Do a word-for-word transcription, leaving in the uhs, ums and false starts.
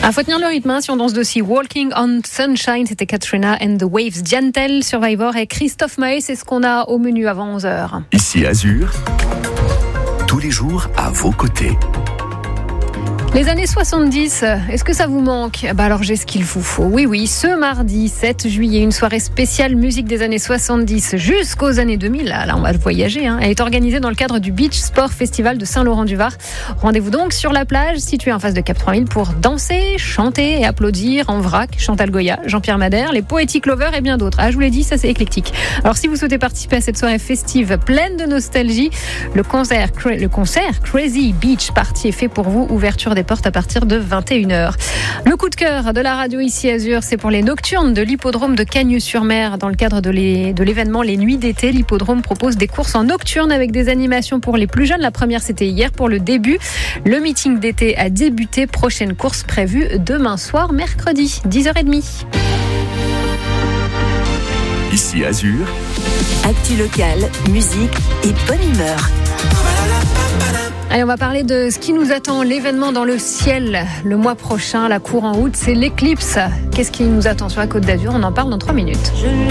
Ah, faut tenir le rythme hein, si on danse dessus. Walking on Sunshine, c'était Katrina and the Waves. Diantel, Survivor et Christophe Maé, c'est ce qu'on a au menu avant onze heures. Ici Azur, tous les jours à vos côtés. Les années soixante-dix, est-ce que ça vous manque ? Bah alors j'ai ce qu'il vous faut. Oui, oui, ce mardi sept juillet, une soirée spéciale musique des années soixante-dix jusqu'aux années deux mille. Là, là on va voyager. Hein. Elle est organisée dans le cadre du Beach Sport Festival de Saint-Laurent-du-Var. Rendez-vous donc sur la plage située en face de Cap trois mille pour danser, chanter et applaudir en vrac. Chantal Goya, Jean-Pierre Madère, les Poetic Lovers et bien d'autres. Ah, je vous l'ai dit, ça c'est éclectique. Alors si vous souhaitez participer à cette soirée festive pleine de nostalgie, le concert, le concert Crazy Beach Party est fait pour vous. Ouverture des portes à partir de vingt et une heures. Le coup de cœur de la radio ici Azur, c'est pour les nocturnes de l'hippodrome de Cagnes-sur-Mer. Dans le cadre de, les, de l'événement Les Nuits d'été, l'hippodrome propose des courses en nocturne avec des animations pour les plus jeunes. La première, c'était hier pour le début. Le meeting d'été a débuté. Prochaine course prévue demain soir, mercredi, dix heures trente. Ici Azur, actu locale, musique et bonne humeur. Allez, on va parler de ce qui nous attend, l'événement dans le ciel le mois prochain, la cour en août, c'est l'éclipse. Qu'est-ce qui nous attend sur la Côte d'Azur ? On en parle dans trois minutes.